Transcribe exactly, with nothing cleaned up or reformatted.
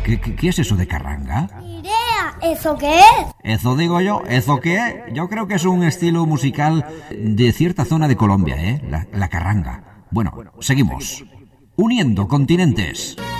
¿Qué, qué, qué es eso de carranga? Irea, ¿eso qué es? Eso digo yo, ¿eso qué es? Yo creo que es un estilo musical de cierta zona de Colombia, ¿eh? La, la carranga. Bueno, seguimos. Uniendo continentes.